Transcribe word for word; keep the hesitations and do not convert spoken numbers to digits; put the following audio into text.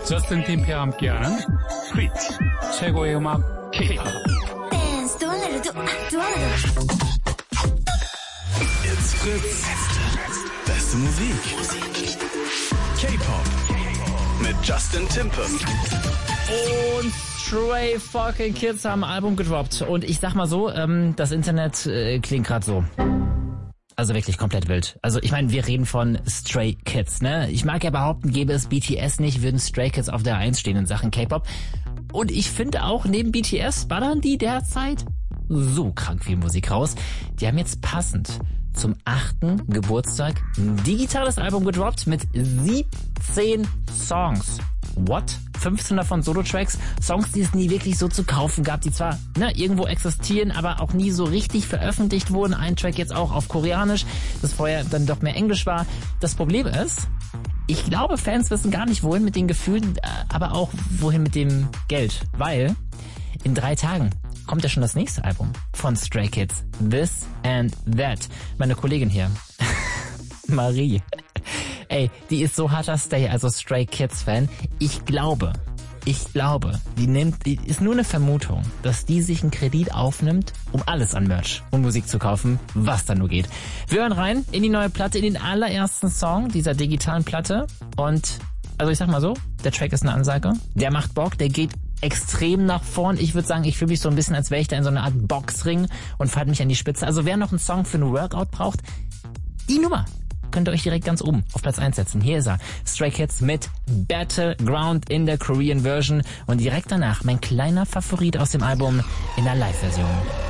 저스틴 팀페와 함께하는 프리티 최고의 음악 K-팝. Dance, do a little, do, do a little. It's Fritz. Beste Musik. K-Pop. Mit Justin Timpe. Und Stray Fucking Kids haben ein Album gedroppt. Und ich sag mal so, ähm, das Internet äh, klingt gerade so. Also wirklich komplett wild. Also ich meine, wir reden von Stray Kids, ne? Ich mag ja behaupten, gäbe es B T S nicht, würden Stray Kids auf der Eins stehen in Sachen K-Pop. Und ich finde auch, neben B T S ballern die derzeit so krank viel Musik raus. Die haben jetzt passend zum achten Geburtstag ein digitales Album gedroppt mit siebzehn Songs. What? fünfzehn davon Solo-Tracks, Songs, die es nie wirklich so zu kaufen gab, die zwar ne, irgendwo existieren, aber auch nie so richtig veröffentlicht wurden. Ein Track jetzt auch auf Koreanisch, das vorher dann doch mehr Englisch war. Das Problem ist, ich glaube, Fans wissen gar nicht, wohin mit den Gefühlen, aber auch wohin mit dem Geld, weil in drei Tagen kommt ja schon das nächste Album von Stray Kids, This and That. Meine Kollegin hier, Marie, ey, die ist so harter Stay, also Stray Kids Fan. Ich glaube, ich glaube, die nimmt, die ist nur eine Vermutung, dass die sich einen Kredit aufnimmt, um alles an Merch und Musik zu kaufen, was da nur geht. Wir hören rein in die neue Platte, in den allerersten Song dieser digitalen Platte und, also ich sag mal so, der Track ist eine Ansage, der macht Bock, der geht extrem nach vorn. Ich würde sagen, ich fühle mich so ein bisschen, als wäre ich da in so einer Art Boxring und falle mich an die Spitze. Also wer noch einen Song für einen Workout braucht, die Nummer könnt ihr euch direkt ganz oben auf Platz eins setzen. Hier ist er, Stray Kids mit Battleground in der Korean Version und direkt danach mein kleiner Favorit aus dem Album in der Live-Version.